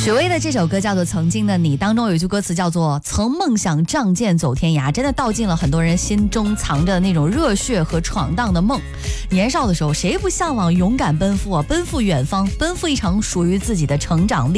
许巍的这首歌叫做《曾经的你》，当中有一句歌词叫做曾梦想仗剑走天涯，真的道尽了很多人心中藏着那种热血和闯荡的梦。年少的时候谁不向往勇敢奔赴啊，奔赴远方，奔赴一场属于自己的成长历